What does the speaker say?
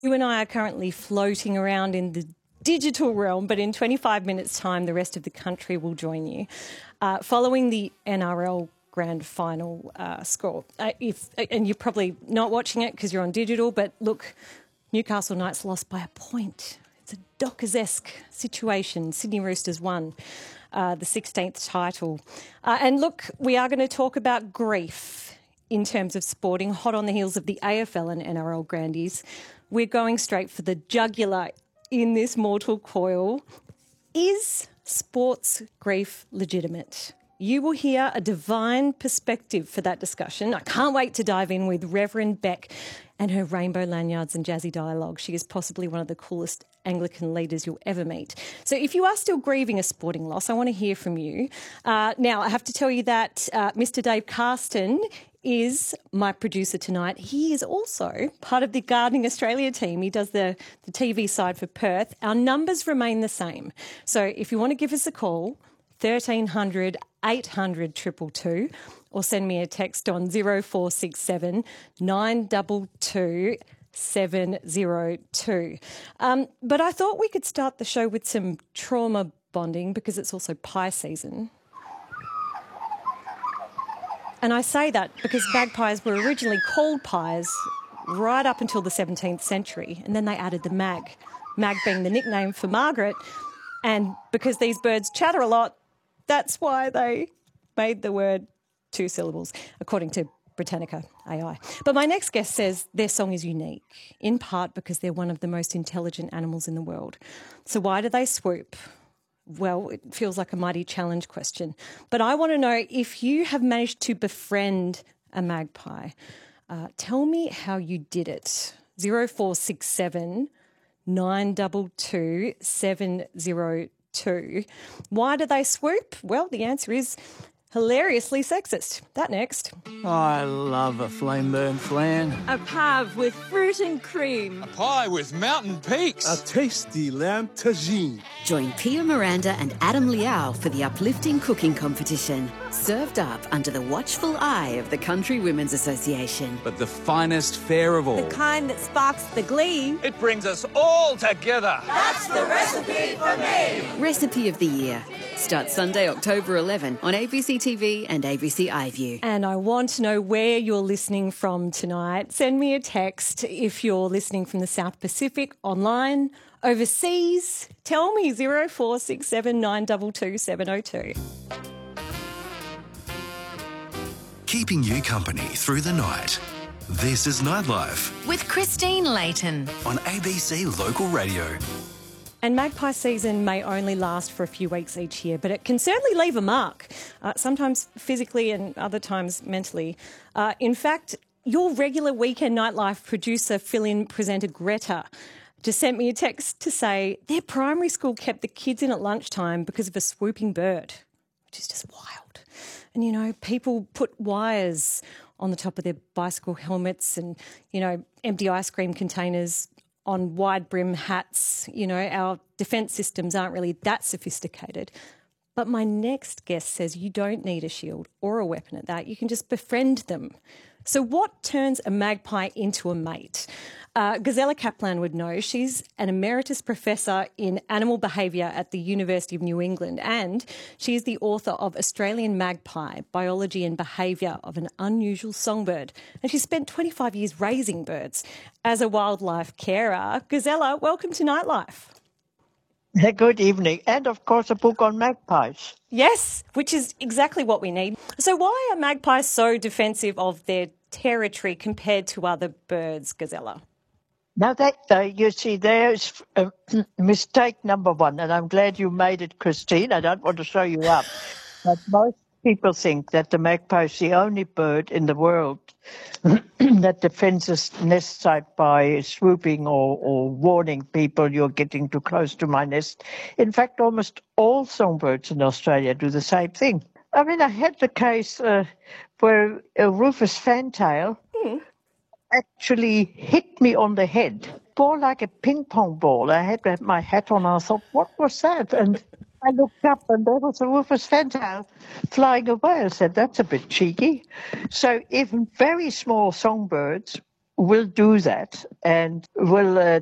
You and I are currently floating around in the digital realm, but in 25 minutes' time, the rest of the country will join you. Following the NRL Grand Final score. And you're probably not watching it because you're on digital, but look, Newcastle Knights lost by a point. It's a Dockers-esque situation. Sydney Roosters won the 16th title. And look, we are going to talk about grief in terms of sporting, hot on the heels of the AFL and NRL Grandies. We're going straight for the jugular in this mortal coil. Is sports grief legitimate? You will hear a divine perspective for that discussion. I can't wait to dive in with Reverend Beck and her rainbow lanyards and jazzy dialogue. She is possibly one of the coolest Anglican leaders you'll ever meet. So if you are still grieving a sporting loss, I want to hear from you. Now, I have to tell you that Mr. Dave Carston is my producer tonight. He is also part of the Gardening Australia team. He does the TV side for Perth. Our numbers remain the same. So if you want to give us a call, 1300 800 222, or send me a text on 0467 922 702. But I thought we could start the show with some trauma bonding because it's also pie season. And I say that because magpies were originally called pies right up until the 17th century, and then they added the mag being the nickname for Margaret. And because these birds chatter a lot, that's why they made the word 2 syllables, according to Britannica AI. But my next guest says their song is unique, in part because they're one of the most intelligent animals in the world. So why do they swoop? Well, it feels like a mighty challenge question. But I want to know if you have managed to befriend a magpie. Tell me how you did it. 0467 922 702. Why do they swoop? Well, the answer is hilariously sexist. That next. I love a flame-burn flan. A pave with fruit and cream. A pie with mountain peaks. A tasty lamb tagine. Join Pia Miranda and Adam Liao for the uplifting cooking competition. Served up under the watchful eye of the Country Women's Association. But the finest fare of all. The kind that sparks the glee. It brings us all together. That's the recipe for me. Recipe of the Year. Starts Sunday, October 11 on ABC TV and ABC iView. And I want to know where you're listening from tonight. Send me a text if you're listening from the South Pacific, online, overseas. Tell me 0467 922 702. Keeping you company through the night. This is Nightlife with Christine Layton on ABC Local Radio. And magpie season may only last for a few weeks each year, but it can certainly leave a mark, sometimes physically and other times mentally. In fact, your regular weekend nightlife producer, fill-in presenter Greta, just sent me a text to say their primary school kept the kids in at lunchtime because of a swooping bird, which is just wild. And, you know, people put wires on the top of their bicycle helmets and, you know, empty ice cream containers on wide brim hats. You know, our defence systems aren't really that sophisticated. But my next guest says you don't need a shield or a weapon at that. You can just befriend them. So what turns a magpie into a mate? Gazella Kaplan would know. She's an emeritus professor in animal behaviour at the University of New England, and she is the author of Australian Magpie, Biology and Behaviour of an Unusual Songbird. And she spent 25 years raising birds as a wildlife carer. Gazella, welcome to Nightlife. Good evening. And, of course, a book on magpies. Yes, which is exactly what we need. So why are magpies so defensive of their territory compared to other birds, Gazella? Now, you see, there's mistake number one, and I'm glad you made it, Christine. I don't want to show you up. But most people think that the magpie is the only bird in the world that defends its nest site by swooping or warning people you're getting too close to my nest. In fact, almost all songbirds in Australia do the same thing. I mean, I had the case where a rufous fantail actually hit me on the head, ball like a ping pong ball. I had my hat on. I thought, what was that? And I looked up and there was a rufous fantail flying away. I said, that's a bit cheeky. So even very small songbirds will do that and will